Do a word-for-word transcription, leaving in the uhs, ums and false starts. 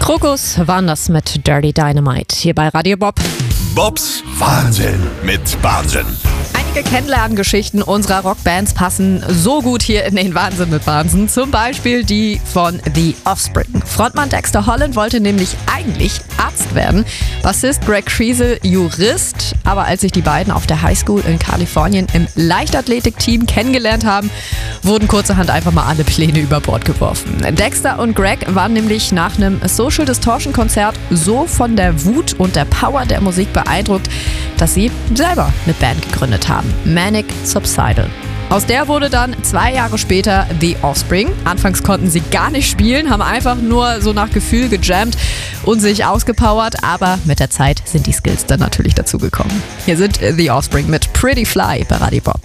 Krokus waren das mit Dirty Dynamite hier bei Radio Bob. Bobs Wahnsinn mit Wahnsinn. Einige Kennenlerngeschichten unserer Rockbands passen so gut hier in den Wahnsinn mit Wahnsinn. Zum Beispiel die von The Offspring. Frontmann Dexter Holland wollte nämlich eigentlich Arzt werden, Bassist Greg Kriesel Jurist. Aber als sich die beiden auf der Highschool in Kalifornien im Leichtathletikteam kennengelernt haben, wurden kurzerhand einfach mal alle Pläne über Bord geworfen. Dexter und Greg waren nämlich nach einem Social Distortion Konzert so von der Wut und der Power der Musik beeindruckt, dass sie selber eine Band gegründet haben. Manic Subsidal. Aus der wurde dann zwei Jahre später The Offspring. Anfangs konnten sie gar nicht spielen, haben einfach nur so nach Gefühl gejammt und sich ausgepowert, aber mit der Zeit sind die Skills dann natürlich dazugekommen. Hier sind The Offspring mit Pretty Fly bei Radio Bob.